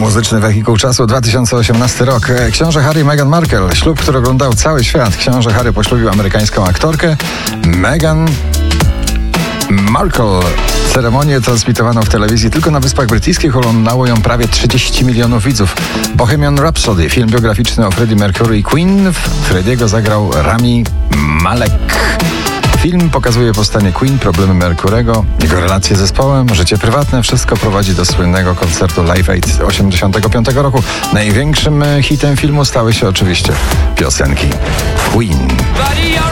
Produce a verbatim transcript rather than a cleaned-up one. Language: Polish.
Muzyczny wehikuł czasu, dwa tysiące osiemnasty rok. Książę Harry i Meghan Markle. Ślub, który oglądał cały świat. Książę Harry poślubił amerykańską aktorkę Meghan Markle. Ceremonię transmitowano w telewizji tylko na Wyspach Brytyjskich. Oglądało ją prawie trzydzieści milionów widzów. Bohemian Rhapsody, film biograficzny o Freddie Mercury i Queen. Frediego zagrał Rami Malek. Film pokazuje powstanie Queen, problemy Mercurego, jego relacje z zespołem, życie prywatne. Wszystko prowadzi do słynnego koncertu Live Aid osiemdziesiątego piątego roku. Największym hitem filmu stały się oczywiście piosenki Queen.